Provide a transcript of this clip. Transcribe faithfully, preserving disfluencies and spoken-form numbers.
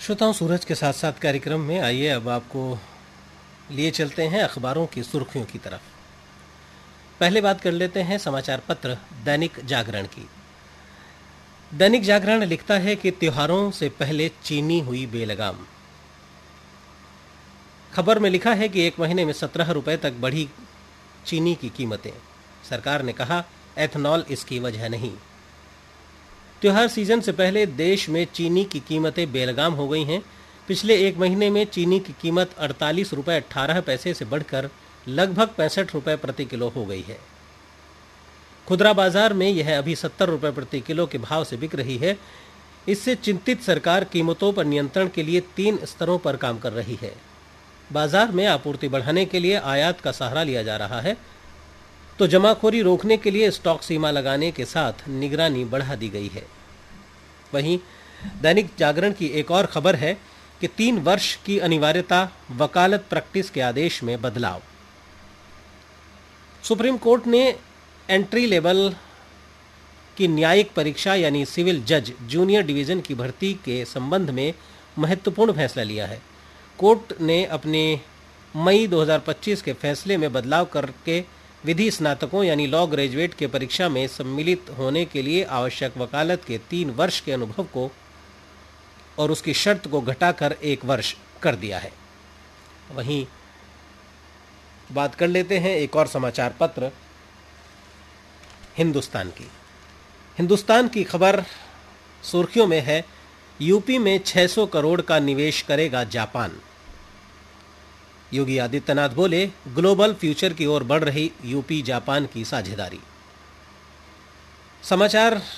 श्रोताओं, सूरज के साथ साथ कार्यक्रम में आइए अब आपको लिए चलते हैं अखबारों की सुर्खियों की तरफ। पहले बात कर लेते हैं समाचार पत्र दैनिक जागरण की। दैनिक जागरण लिखता है कि त्योहारों से पहले चीनी हुई बेलगाम। खबर में लिखा है कि एक महीने में सत्रह रुपए तक बढ़ी चीनी की कीमतें। सरकार ने कहा एथनॉल इसकी वजह नहीं। त्योहार सीजन से पहले देश में चीनी की कीमतें बेलगाम हो गई हैं। पिछले एक महीने में चीनी की कीमत अड़तालीस रुपए अट्ठारह पैसे से बढ़कर लगभग पैंसठ रुपए प्रति किलो हो गई है। खुदरा बाजार में यह अभी सत्तर रुपए प्रति किलो के भाव से बिक रही है। इससे चिंतित सरकार कीमतों पर नियंत्रण के लिए तीन स्तरों पर काम कर रही है। बाजार में आपूर्ति बढ़ाने के लिए आयात का सहारा लिया जा रहा है, तो जमाखोरी रोकने के लिए स्टॉक सीमा लगाने के साथ निगरानी बढ़ा दी गई है। वहीं दैनिक जागरण की एक और खबर है कि तीन वर्ष की अनिवार्यता, वकालत प्रैक्टिस के आदेश में बदलाव। सुप्रीम कोर्ट ने एंट्री लेवल की न्यायिक परीक्षा यानी सिविल जज जूनियर डिवीजन की भर्ती के संबंध में महत्वपूर्ण फैसला लिया है। कोर्ट ने अपने मई दो हज़ार पच्चीस के फैसले में बदलाव करके विधि स्नातकों यानी लॉ ग्रेजुएट के परीक्षा में सम्मिलित होने के लिए आवश्यक वकालत के तीन वर्ष के अनुभव को और उसकी शर्त को घटाकर एक वर्ष कर दिया है। वहीं बात कर लेते हैं एक और समाचार पत्र हिंदुस्तान की। हिंदुस्तान की खबर सुर्खियों में है, यूपी में छह सौ करोड़ का निवेश करेगा जापान। योगी आदित्यनाथ बोले, ग्लोबल फ्यूचर की ओर बढ़ रही यूपी जापान की साझेदारी। समाचार